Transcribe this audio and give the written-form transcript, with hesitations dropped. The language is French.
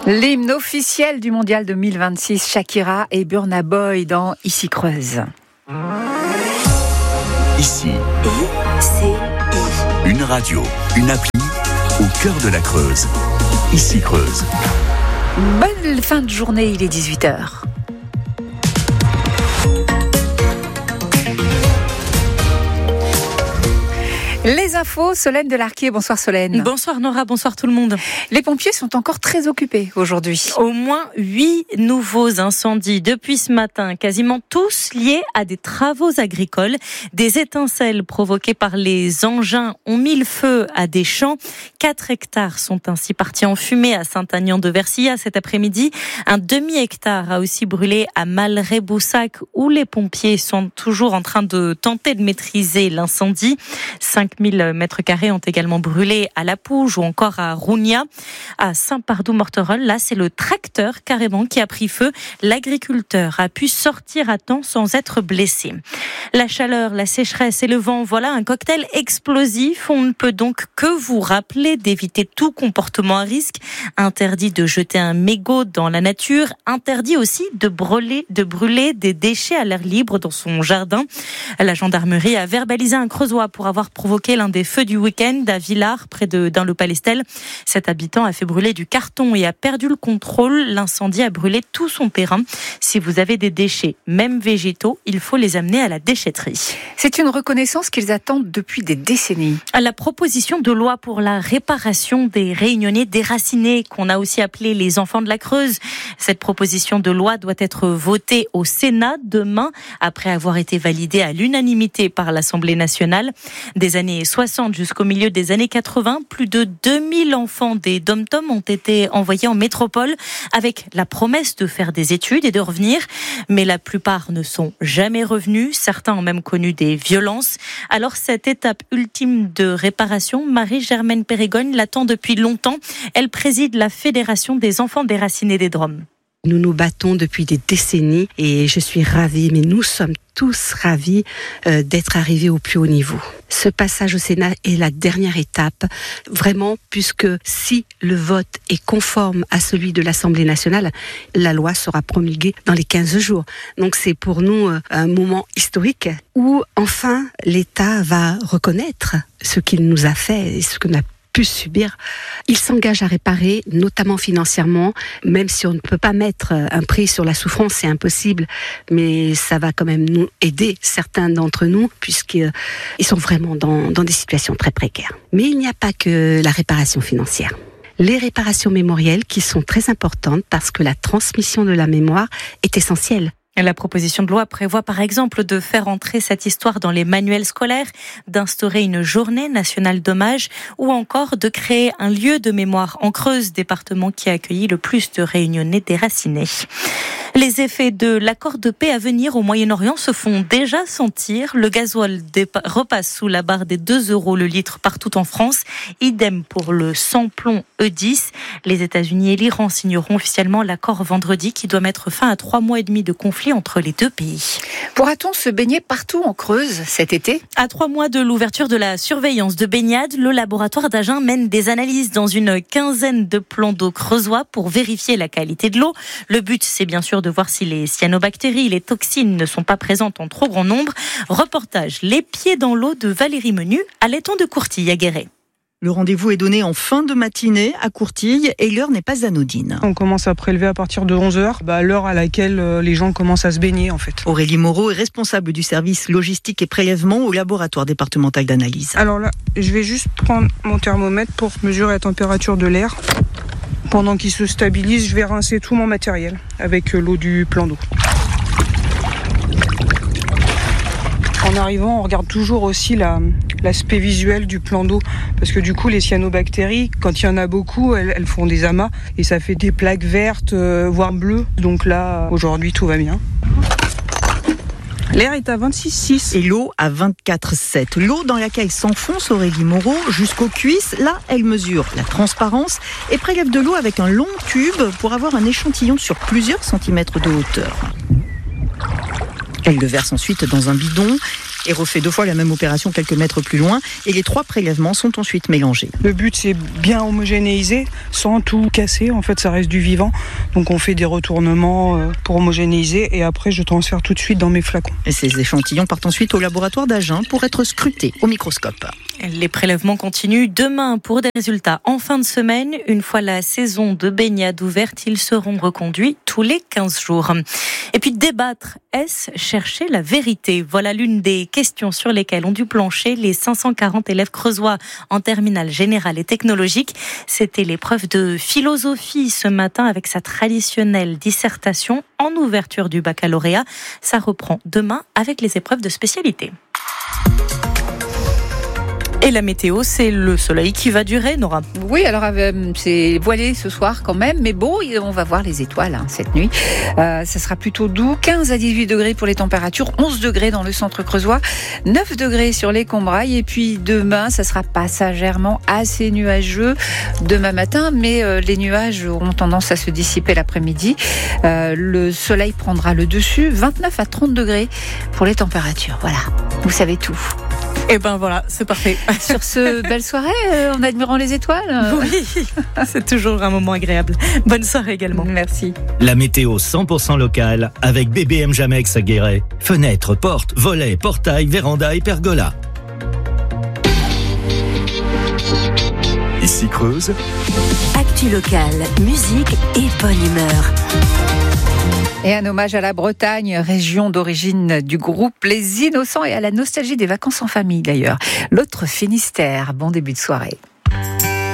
L'hymne officiel du Mondial 2026, Shakira et Burna Boy dans Ici Creuse. Ici, une radio, une appli au cœur de la Creuse. Ici Creuse. Bonne fin de journée, il est 18h. Les infos, Solène Delarquier. Bonsoir Solène. Bonsoir Nora, bonsoir tout le monde. Les pompiers sont encore très occupés aujourd'hui. Au moins 8 nouveaux incendies depuis ce matin, quasiment tous liés à des travaux agricoles. Des étincelles provoquées par les engins ont mis le feu à des champs. 4 hectares sont ainsi partis en fumée à Saint-Aignan-de-Versilla cet après-midi. Un demi-hectare a aussi brûlé à Malray-Boussac où les pompiers sont toujours en train de tenter de maîtriser l'incendie. 5000 mètres carrés ont également brûlé à La Pouge ou encore à Rougnat. À Saint-Pardoux-Mortereul, là, c'est le tracteur carrément qui a pris feu. L'agriculteur a pu sortir à temps sans être blessé. La chaleur, la sécheresse et le vent, voilà un cocktail explosif. On ne peut donc que vous rappeler d'éviter tout comportement à risque. Interdit de jeter un mégot dans la nature. Interdit aussi de brûler des déchets à l'air libre dans son jardin. La gendarmerie a verbalisé un Creusois pour avoir provoqué l'un des feux du week-end à Villars, près d'un Le Palestel. Cet habitant a fait brûler du carton et a perdu le contrôle. L'incendie a brûlé tout son terrain. Si vous avez des déchets, même végétaux, il faut les amener à la déchetterie. C'est une reconnaissance qu'ils attendent depuis des décennies. À la proposition de loi pour la réparation des Réunionnais déracinés, qu'on a aussi appelé les enfants de la Creuse. Cette proposition de loi doit être votée au Sénat demain, après avoir été validée à l'unanimité par l'Assemblée nationale. Des années 60 jusqu'au milieu des années 80, plus de 2000 enfants des DOM-TOM ont été envoyés en métropole avec la promesse de faire des études et de revenir. Mais la plupart ne sont jamais revenus. Certains ont même connu des violences. Alors cette étape ultime de réparation, Marie-Germaine Périgogne l'attend depuis longtemps. Elle préside la Fédération des enfants déracinés des Drômes. Nous nous battons depuis des décennies et je suis ravie, mais nous sommes tous ravis d'être arrivés au plus haut niveau. Ce passage au Sénat est la dernière étape, vraiment, puisque si le vote est conforme à celui de l'Assemblée nationale, la loi sera promulguée dans les 15 jours. Donc c'est pour nous un moment historique où enfin l'État va reconnaître ce qu'il nous a fait et ce qu'on a pu subir. Il s'engage à réparer, notamment financièrement, même si on ne peut pas mettre un prix sur la souffrance, c'est impossible, mais ça va quand même nous aider, certains d'entre nous, puisqu'ils sont vraiment dans des situations très précaires. Mais il n'y a pas que la réparation financière. Les réparations mémorielles qui sont très importantes parce que la transmission de la mémoire est essentielle. La proposition de loi prévoit par exemple de faire entrer cette histoire dans les manuels scolaires, d'instaurer une journée nationale d'hommage ou encore de créer un lieu de mémoire en Creuse, département qui a accueilli le plus de Réunionnais déracinés. Les effets de l'accord de paix à venir au Moyen-Orient se font déjà sentir. Le gasoil repasse sous la barre des 2 € le litre partout en France. Idem pour le sans-plomb E10. Les États-Unis et l'Iran signeront officiellement l'accord vendredi qui doit mettre fin à 3 mois et demi de conflit entre les deux pays. Pourra-t-on se baigner partout en Creuse cet été ? À 3 mois de l'ouverture de la surveillance de baignade, le laboratoire d'Agen mène des analyses dans une quinzaine de plans d'eau creusois pour vérifier la qualité de l'eau. Le but, c'est bien sûr de voir si les cyanobactéries, les toxines ne sont pas présentes en trop grand nombre. Reportage Les pieds dans l'eau de Valérie Menu à l'étang de Courtille à Guéret. Le rendez-vous est donné en fin de matinée à Courtille et l'heure n'est pas anodine. On commence à prélever à partir de 11h, l'heure à laquelle les gens commencent à se baigner en fait. Aurélie Moreau est responsable du service logistique et prélèvement au laboratoire départemental d'analyse. Alors là, je vais juste prendre mon thermomètre pour mesurer la température de l'air. Pendant qu'il se stabilise, je vais rincer tout mon matériel avec l'eau du plan d'eau. En arrivant, on regarde toujours aussi l'aspect visuel du plan d'eau parce que du coup, les cyanobactéries, quand il y en a beaucoup, elles font des amas et ça fait des plaques vertes, voire bleues. Donc là, aujourd'hui, tout va bien. L'air est à 26,6. Et l'eau à 24,7. L'eau dans laquelle s'enfonce Aurélie Moreau jusqu'aux cuisses, là, elle mesure la transparence et prélève de l'eau avec un long tube pour avoir un échantillon sur plusieurs centimètres de hauteur. Elle le verse ensuite dans un bidon et refait 2 fois la même opération quelques mètres plus loin. Et les 3 prélèvements sont ensuite mélangés. Le but, c'est bien homogénéiser sans tout casser. En fait, ça reste du vivant. Donc, on fait des retournements pour homogénéiser et après, je transfère tout de suite dans mes flacons. Et ces échantillons partent ensuite au laboratoire d'Agen pour être scrutés au microscope. Les prélèvements continuent demain pour des résultats en fin de semaine. Une fois la saison de baignade ouverte, ils seront reconduits tous les 15 jours. Et puis débattre, est-ce chercher la vérité ? Voilà l'une des questions sur lesquelles ont dû plancher les 540 élèves creusois en terminale générale et technologique. C'était l'épreuve de philosophie ce matin avec sa traditionnelle dissertation en ouverture du baccalauréat. Ça reprend demain avec les épreuves de spécialité. Et la météo, c'est le soleil qui va durer, Nora. Oui, alors c'est voilé ce soir quand même, mais bon, on va voir les étoiles cette nuit. Ça sera plutôt doux, 15 à 18 degrés pour les températures, 11 degrés dans le centre creusois, 9 degrés sur les Combrailles, et puis demain, ça sera passagèrement assez nuageux demain matin, mais les nuages auront tendance à se dissiper l'après-midi. Le soleil prendra le dessus, 29 à 30 degrés pour les températures. Voilà, vous savez tout. Et ben voilà, c'est parfait. Sur ce belle soirée, en admirant les étoiles. Oui, c'est toujours un moment agréable. Bonne soirée également. Merci. La météo 100% locale avec BBM Jamex à Guéret. Fenêtres, portes, volets, portails, vérandas et pergolas. Ici Creuse. Actu locale, musique et bonne humeur. Et un hommage à la Bretagne, région d'origine du groupe Les Innocents, et à la nostalgie des vacances en famille d'ailleurs. L'autre Finistère. Bon début de soirée.